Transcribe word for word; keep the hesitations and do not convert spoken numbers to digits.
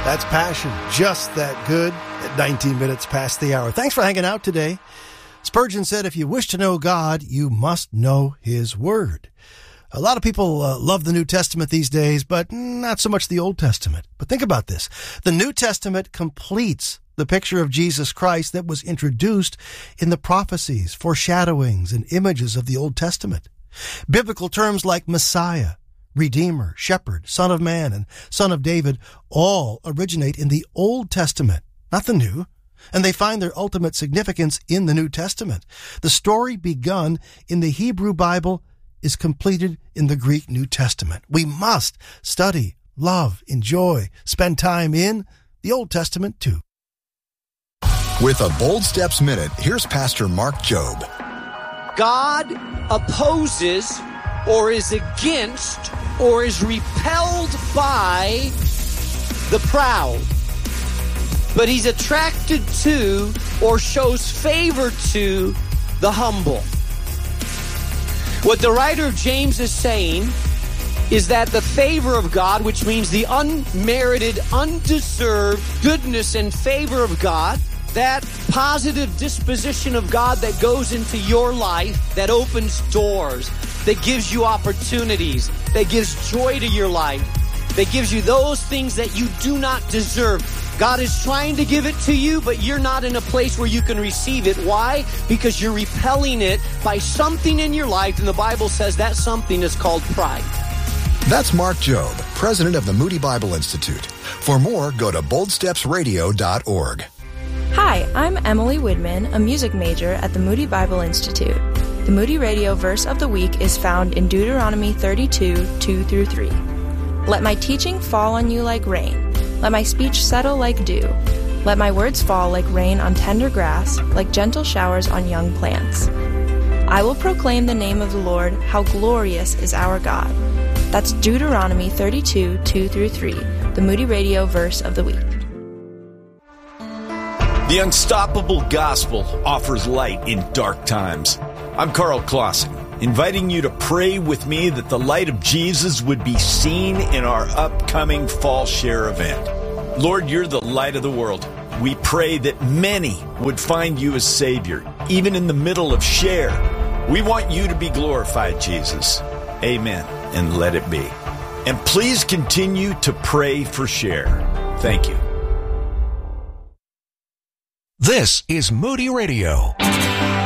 That's Passion, just that good at nineteen minutes past the hour. Thanks for hanging out today. Spurgeon said, if you wish to know God, you must know His Word. A lot of people uh, love the New Testament these days, but not so much the Old Testament. But think about this. The New Testament completes the picture of Jesus Christ that was introduced in the prophecies, foreshadowings, and images of the Old Testament. Biblical terms like Messiah, Redeemer, Shepherd, Son of Man, and Son of David all originate in the Old Testament, not the New, and they find their ultimate significance in the New Testament. The story begun in the Hebrew Bible is completed in the Greek New Testament. We must study, love, enjoy, spend time in the Old Testament too. With a Bold Steps Minute, here's Pastor Mark Jobe. God opposes or is against or is repelled by the proud, but He's attracted to or shows favor to the humble. What the writer of James is saying is that the favor of God, which means the unmerited, undeserved goodness and favor of God, that positive disposition of God that goes into your life, that opens doors, that gives you opportunities, that gives joy to your life, that gives you those things that you do not deserve. God is trying to give it to you, but you're not in a place where you can receive it. Why? Because you're repelling it by something in your life, and the Bible says that something is called pride. That's Mark Jobe, president of the Moody Bible Institute. For more, go to bold steps radio dot org. Hi, I'm Emily Widman, a music major at the Moody Bible Institute. The Moody Radio verse of the week is found in Deuteronomy thirty-two, two through three. Let my teaching fall on you like rain. Let my speech settle like dew. Let my words fall like rain on tender grass, like gentle showers on young plants. I will proclaim the name of the Lord, how glorious is our God. That's Deuteronomy thirty-two, two through three, the Moody Radio verse of the week. The Unstoppable Gospel offers light in dark times. I'm Carl Clausen, inviting you to pray with me that the light of Jesus would be seen in our upcoming Fall Share event. Lord, you're the light of the world. We pray that many would find you as Savior, even in the middle of Share. We want you to be glorified, Jesus. Amen, and let it be. And please continue to pray for Share. Thank you. This is Moody Radio.